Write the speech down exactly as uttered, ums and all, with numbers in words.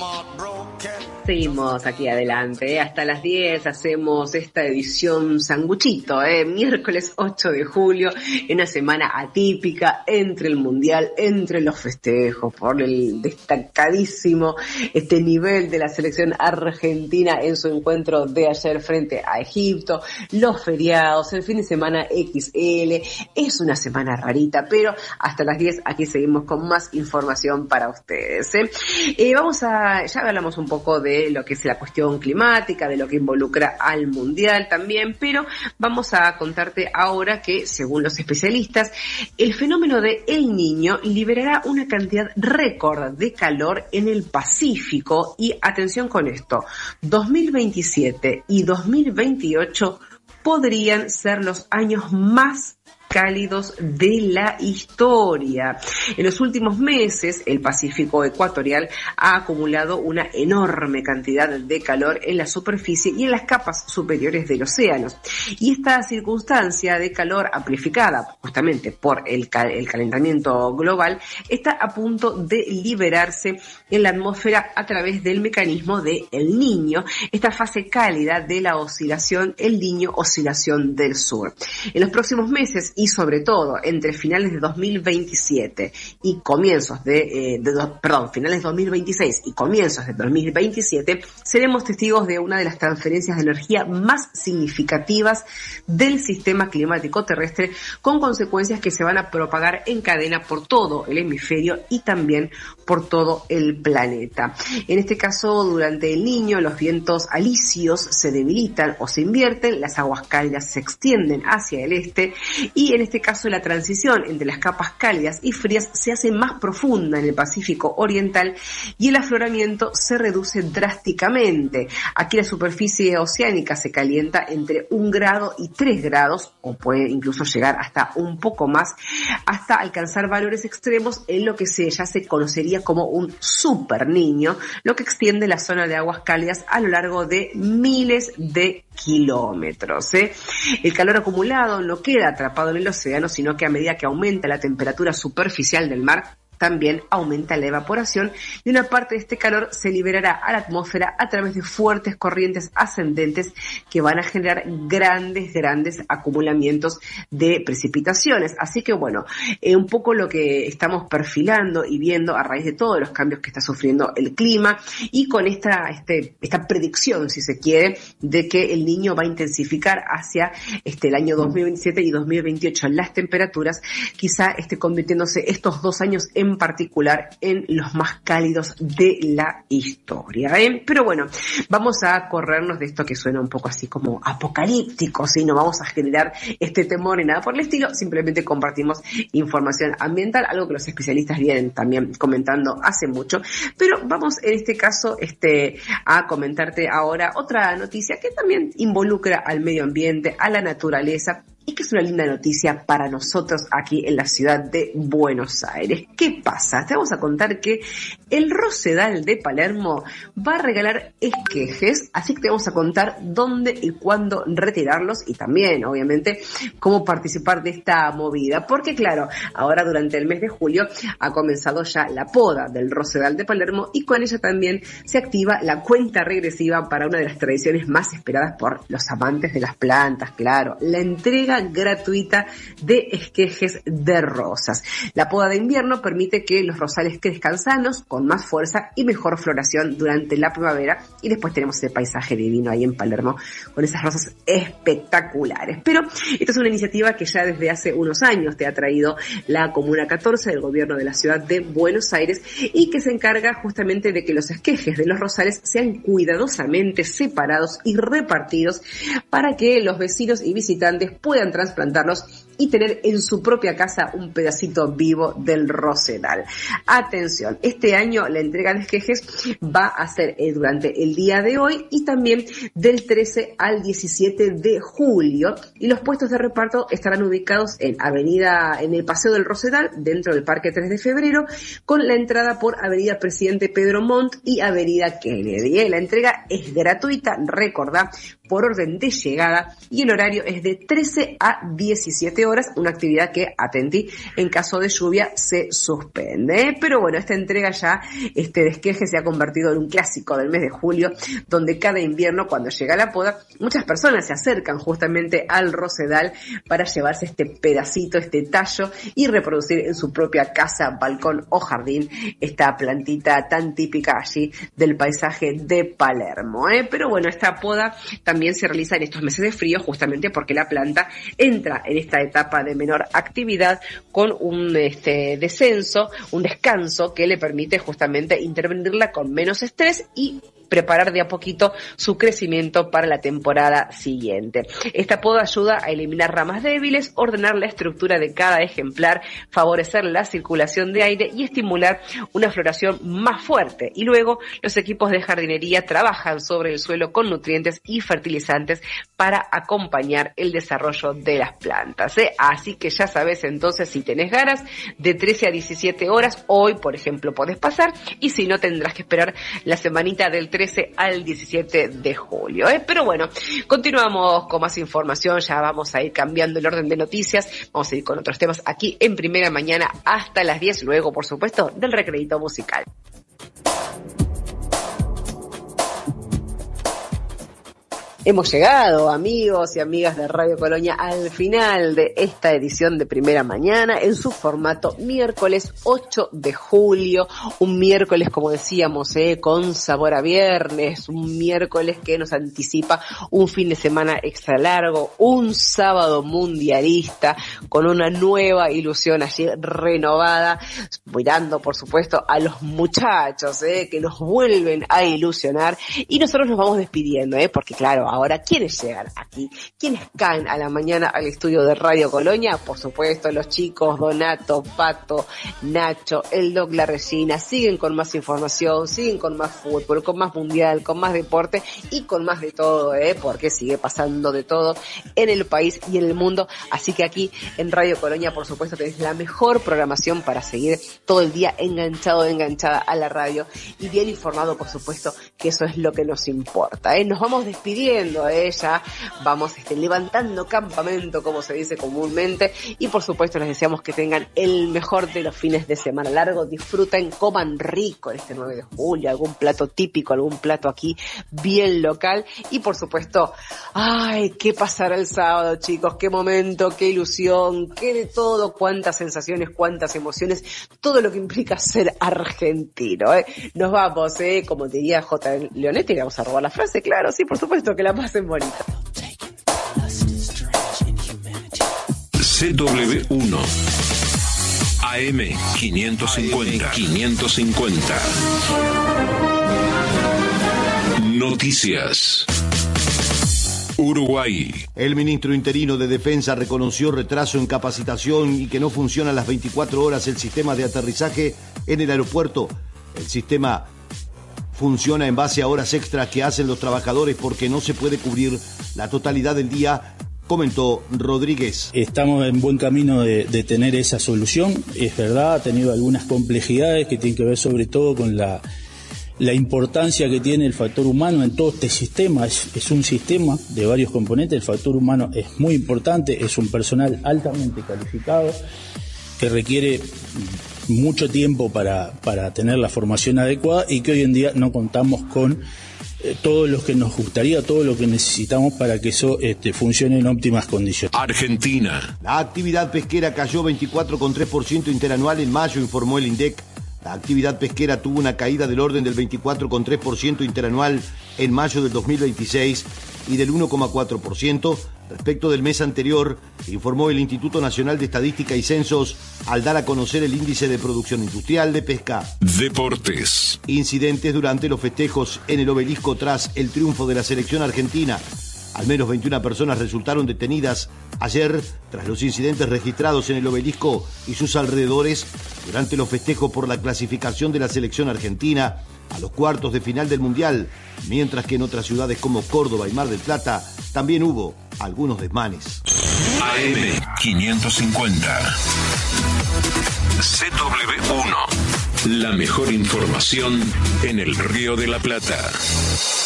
Seguimos aquí adelante, hasta las diez hacemos esta edición sanguchito, ¿eh? Miércoles ocho de julio, en una semana atípica entre el Mundial, entre los festejos, por el destacadísimo este nivel de la selección argentina en su encuentro de ayer frente a Egipto, los feriados, el fin de semana equis ele, es una semana rarita, pero hasta las diez aquí seguimos con más información para ustedes, ¿eh? Eh, vamos a, ya hablamos un poco de de lo que es la cuestión climática, de lo que involucra al Mundial también, pero vamos a contarte ahora que, según los especialistas, el fenómeno de El Niño liberará una cantidad récord de calor en el Pacífico y, atención con esto, dos mil veintisiete y dos mil veintiocho podrían ser los años más cálidos de la historia. En los últimos meses, el Pacífico ecuatorial ha acumulado una enorme cantidad de calor en la superficie y en las capas superiores del océano. Y esta circunstancia de calor amplificada justamente por el, cal- el calentamiento global está a punto de liberarse en la atmósfera a través del mecanismo de El Niño, esta fase cálida de la oscilación El Niño, oscilación del sur. En los próximos meses y sobre todo entre finales de dos mil veintisiete y comienzos de, eh, de do, perdón, finales de dos mil veintiséis y comienzos de dos mil veintisiete, seremos testigos de una de las transferencias de energía más significativas del sistema climático terrestre, con consecuencias que se van a propagar en cadena por todo el hemisferio y también por todo el planeta. En este caso, durante El Niño, los vientos alisios se debilitan o se invierten, las aguas cálidas se extienden hacia el este y en este caso la transición entre las capas cálidas y frías se hace más profunda en el Pacífico oriental y el afloramiento se reduce drásticamente. Aquí la superficie oceánica se calienta entre un grado y tres grados, o puede incluso llegar hasta un poco más, hasta alcanzar valores extremos en lo que se, ya se conocería como un super niño, lo que extiende la zona de aguas cálidas a lo largo de miles de kilómetros, ¿eh? El calor acumulado no queda atrapado en el océano, sino que a medida que aumenta la temperatura superficial del mar, también aumenta la evaporación y una parte de este calor se liberará a la atmósfera a través de fuertes corrientes ascendentes que van a generar grandes, grandes acumulamientos de precipitaciones. Así que bueno, eh, un poco lo que estamos perfilando y viendo a raíz de todos los cambios que está sufriendo el clima y con esta, este, esta predicción, si se quiere, de que El Niño va a intensificar hacia este, el año dos mil veintisiete y dos mil veintiocho las temperaturas, quizá esté convirtiéndose estos dos años en particular en los más cálidos de la historia, ¿eh? Pero bueno, vamos a corrernos de esto que suena un poco así como apocalíptico, ¿sí? No vamos a generar este temor ni nada por el estilo, simplemente compartimos información ambiental, algo que los especialistas vienen también comentando hace mucho, pero vamos en este caso este, a comentarte ahora otra noticia que también involucra al medio ambiente, a la naturaleza, y que es una linda noticia para nosotros aquí en la ciudad de Buenos Aires. ¿Qué pasa? Te vamos a contar que el Rosedal de Palermo va a regalar esquejes, así que te vamos a contar dónde y cuándo retirarlos y también, obviamente, cómo participar de esta movida. Porque claro, ahora durante el mes de julio ha comenzado ya la poda del Rosedal de Palermo y con ella también se activa la cuenta regresiva para una de las tradiciones más esperadas por los amantes de las plantas, claro, la entrega gratuita de esquejes de rosas. La poda de invierno permite que los rosales crezcan sanos, con más fuerza y mejor floración durante la primavera, y después tenemos ese paisaje divino ahí en Palermo con esas rosas espectaculares. Pero esta es una iniciativa que ya desde hace unos años te ha traído la Comuna catorce del gobierno de la ciudad de Buenos Aires y que se encarga justamente de que los esquejes de los rosales sean cuidadosamente separados y repartidos para que los vecinos y visitantes puedan trasplantarlos y tener en su propia casa un pedacito vivo del Rosedal. Atención, este año la entrega de esquejes va a ser durante el día de hoy y también del trece al diecisiete de julio, y los puestos de reparto estarán ubicados en avenida, en el Paseo del Rosedal, dentro del Parque tres de febrero, con la entrada por avenida Presidente Pedro Montt y avenida Kennedy. La entrega es gratuita, recordá, por orden de llegada y el horario es de trece a diecisiete horas, una actividad que, atentí, en caso de lluvia se suspende. ¿eh? Pero bueno, esta entrega ya, este desqueje se ha convertido en un clásico del mes de julio, donde cada invierno, cuando llega la poda, muchas personas se acercan justamente al rosedal para llevarse este pedacito, este tallo y reproducir en su propia casa, balcón o jardín esta plantita tan típica allí del paisaje de Palermo. ¿eh? Pero bueno, esta poda también se realiza en estos meses de frío justamente porque la planta entra en esta etapa de menor actividad con un este, descenso, un descanso que le permite justamente intervenirla con menos estrés y preparar de a poquito su crecimiento para la temporada siguiente. Esta poda ayuda a eliminar ramas débiles, ordenar la estructura de cada ejemplar, favorecer la circulación de aire y estimular una floración más fuerte. Y luego los equipos de jardinería trabajan sobre el suelo con nutrientes y fertilizantes para acompañar el desarrollo de las plantas. ¿eh? Así que ya sabes entonces, si tenés ganas, de trece a diecisiete horas, hoy por ejemplo podés pasar, y si no tendrás que esperar la semanita del trece al diecisiete de julio. ¿eh? Pero bueno, continuamos con más información, ya vamos a ir cambiando el orden de noticias, vamos a ir con otros temas aquí en Primera Mañana hasta las diez, luego por supuesto del recreito musical. Hemos llegado, amigos y amigas de Radio Colonia, al final de esta edición de Primera Mañana en su formato miércoles ocho de julio, un miércoles, como decíamos, eh, con sabor a viernes, un miércoles que nos anticipa un fin de semana extra largo, un sábado mundialista con una nueva ilusión allí renovada, mirando por supuesto a los muchachos eh, que nos vuelven a ilusionar, y nosotros nos vamos despidiendo, eh, porque claro, ahora, ¿quiénes llegan aquí? ¿Quiénes caen a la mañana al estudio de Radio Colonia? Por supuesto, los chicos Donato, Pato, Nacho, el Doc, la Regina, siguen con más información, siguen con más fútbol, con más mundial, con más deporte y con más de todo, ¿eh? Porque sigue pasando de todo en el país y en el mundo. Así que aquí en Radio Colonia, por supuesto, tenés la mejor programación para seguir todo el día enganchado, enganchada a la radio y bien informado, por supuesto, que eso es lo que nos importa, ¿eh? Nos vamos despidiendo. Ella, vamos este, levantando campamento, como se dice comúnmente, y por supuesto les deseamos que tengan el mejor de los fines de semana largo, disfruten, coman rico este nueve de julio, algún plato típico, algún plato aquí bien local, y por supuesto, ay, qué pasará el sábado, chicos, qué momento, qué ilusión, qué de todo, cuántas sensaciones, cuántas emociones, todo lo que implica ser argentino, ¿eh? Nos vamos, ¿eh? Como diría J. Leonetti, vamos a robar la frase, claro, sí, por supuesto, que la pasen bonita. C W uno A M quinientos cincuenta quinientos cincuenta Noticias. Uruguay. El ministro interino de Defensa reconoció retraso en capacitación y que no funciona a las veinticuatro horas el sistema de aterrizaje en el aeropuerto. El sistema funciona en base a horas extras que hacen los trabajadores porque no se puede cubrir la totalidad del día, comentó Rodríguez. Estamos en buen camino de, de tener esa solución. Es verdad, ha tenido algunas complejidades que tienen que ver sobre todo con la, la importancia que tiene el factor humano en todo este sistema. Es, es un sistema de varios componentes, el factor humano es muy importante, es un personal altamente calificado que requiere mucho tiempo para, para tener la formación adecuada y que hoy en día no contamos con eh, todo lo que nos gustaría, todo lo que necesitamos para que eso este, funcione en óptimas condiciones. Argentina. La actividad pesquera cayó veinticuatro coma tres por ciento interanual en mayo, informó el INDEC. La actividad pesquera tuvo una caída del orden del veinticuatro coma tres por ciento interanual en mayo del dos mil veintiséis y del uno coma cuatro por ciento respecto del mes anterior, informó el Instituto Nacional de Estadística y Censos al dar a conocer el índice de producción industrial de pesca. Deportes. Incidentes durante los festejos en el Obelisco tras el triunfo de la selección argentina. Al menos veintiuna personas resultaron detenidas ayer tras los incidentes registrados en el Obelisco y sus alrededores durante los festejos por la clasificación de la selección argentina a los cuartos de final del Mundial, mientras que en otras ciudades como Córdoba y Mar del Plata también hubo algunos desmanes. A M quinientos cincuenta C W uno. La mejor información en el Río de la Plata.